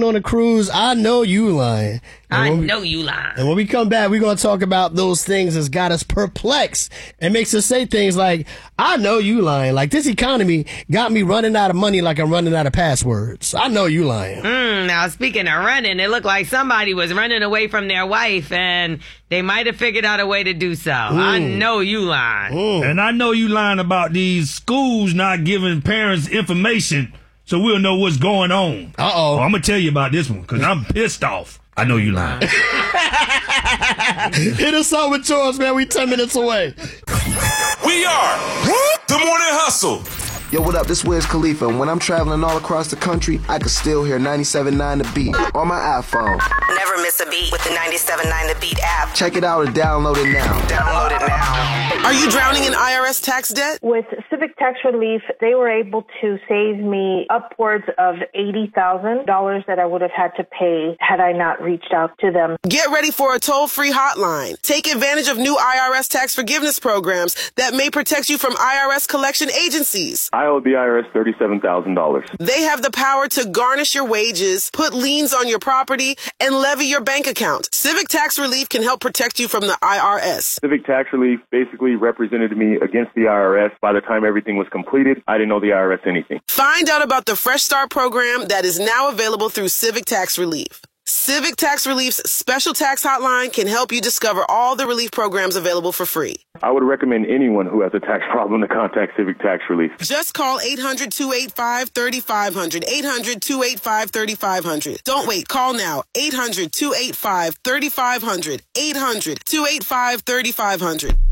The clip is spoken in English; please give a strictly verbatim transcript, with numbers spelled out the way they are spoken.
working on a cruise. I know you lying. And I we, know you lying. And when we come back, we're going to talk about those things that's got us perplexed and makes us say things like, I know you lying. Like, this economy got me running out of money like I'm running out of passwords. I know you lying. Mm, now, speaking of running, it looked like somebody was running away from their wife, and they might have figured out a way to do so. Mm. I know you lying. Mm. And I know you lying about these schools not giving parents information so we'll know what's going on. Uh-oh. Oh, I'm going to tell you about this one because I'm pissed off. I know you lying. Hit us up with yours, man. We ten minutes away. We are The Morning Hustle. Yo, what up? This Wiz Khalifa, and when I'm traveling all across the country, I can still hear ninety-seven point nine The Beat on my iPhone. Never miss a beat with the ninety-seven point nine The Beat app. Check it out and download it now. Download it now. Are you drowning in I R S tax debt? With Civic Tax Relief, they were able to save me upwards of eighty thousand dollars that I would have had to pay had I not reached out to them. Get ready for a toll-free hotline. Take advantage of new I R S tax forgiveness programs that may protect you from I R S collection agencies. I owe the I R S thirty-seven thousand dollars. They have the power to garnish your wages, put liens on your property, and levy your bank account. Civic Tax Relief can help protect you from the I R S. Civic Tax Relief basically represented me against the I R S. By the time everything was completed, I didn't owe the I R S anything. Find out about the Fresh Start program that is now available through Civic Tax Relief. Civic Tax Relief's special tax hotline can help you discover all the relief programs available for free. I would recommend anyone who has a tax problem to contact Civic Tax Relief. Just call eight hundred, two eight five, three five zero zero. eight hundred, two eight five, three five zero zero. Don't wait. Call now. eight hundred, two eight five, three five zero zero. eight hundred, two eight five, three five zero zero.